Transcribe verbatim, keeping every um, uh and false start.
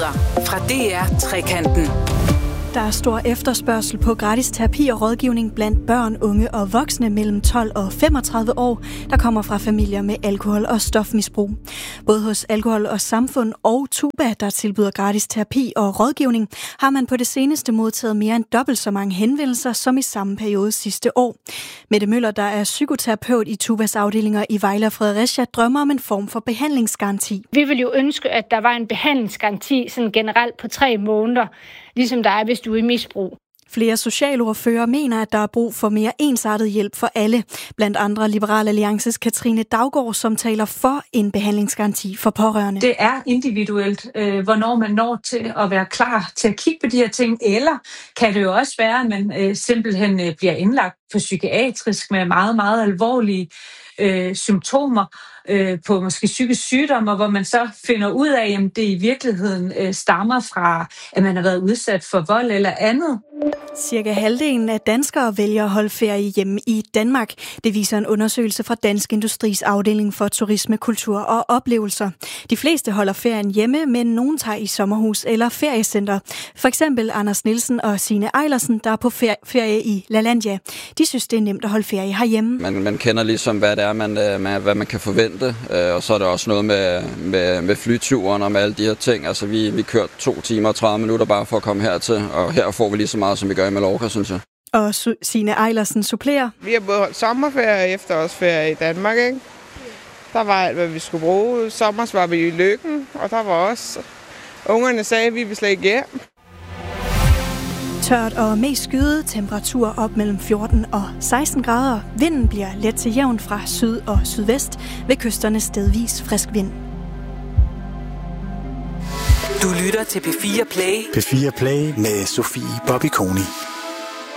Nyheder fra D R Trekanten. Der er stor efterspørgsel på gratis terapi og rådgivning blandt børn, unge og voksne mellem tolv og femogtredive år, der kommer fra familier med alkohol- og stofmisbrug. Både hos Alkohol og Samfund og Tuba, der tilbyder gratis terapi og rådgivning, har man på det seneste modtaget mere end dobbelt så mange henvendelser som i samme periode sidste år. Mette Møller, der er psykoterapeut i Tubas afdelinger i Vejle og Fredericia, drømmer om en form for behandlingsgaranti. Vi vil jo ønske, at der var en behandlingsgaranti sådan generelt på tre måneder, ligesom der er, hvis du er i misbrug. Flere socialordfører mener, at der er brug for mere ensartet hjælp for alle. Blandt andre Liberal Alliances Katrine Daugaard, som taler for en behandlingsgaranti for pårørende. Det er individuelt, øh, hvornår man når til at være klar til at kigge på de her ting. Eller kan det jo også være, at man øh, simpelthen øh, bliver indlagt for psykiatrisk med meget, meget alvorlige øh, symptomer øh, på måske psykisk sygdom, hvor man så finder ud af, at det i virkeligheden øh, stammer fra, at man har været udsat for vold eller andet. Cirka halvdelen af danskere vælger at holde ferie hjemme i Danmark. Det viser en undersøgelse fra Dansk Industris afdeling for turisme, kultur og oplevelser. De fleste holder ferien hjemme, men nogen tager i sommerhus eller feriecenter. For eksempel Anders Nielsen og Signe Eilersen, der er på ferie i LaLandia. De synes, det er nemt at holde ferie herhjemme. Man, man kender ligesom, hvad det er, man, hvad man kan forvente. Og så er der også noget med, med, med flyturen og med alle de her ting. Altså, vi, vi kørte to timer og tredive minutter bare for at komme hertil, og her får vi lige så meget, som vi gør i Mallorca, synes jeg. Og Signe Eilersen supplerer. Vi har både holdt sommerferie og efterårsferie i Danmark, ikke? Der var alt, hvad vi skulle bruge. Sommers var vi i Løkken, og der var også... Ungerne sagde, at vi ville slet ikke hjem. Tørt og mest skyet, temperatur op mellem fjorten og seksten grader. Vinden bliver let til jævn fra syd og sydvest, ved kysterne stedvis frisk vind. Du lytter til P fire Play. P fire Play med Sofie Bobby Koni.